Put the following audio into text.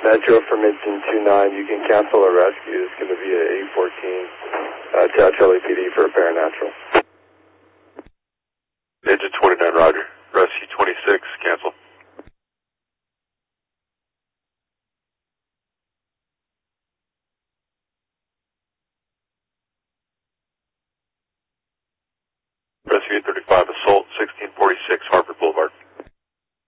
Metro from Instant 29. You can cancel a rescue. It's going to be at 814. Tell Charlie PD for a paranatural. Engine 29, roger. Rescue 26, cancel.